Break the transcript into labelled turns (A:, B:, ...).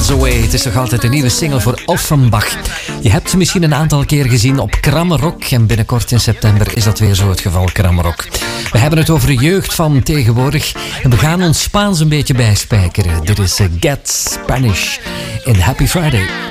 A: Miles Away. Het is toch altijd een nieuwe single voor Offenbach. Je hebt ze misschien een aantal keer gezien op Kramrock. En binnenkort in september is dat weer zo het geval, Kramrock. We hebben het over de jeugd van tegenwoordig. En we gaan ons Spaans een beetje bijspijkeren. Dit is Get Spanish in Happy Friday.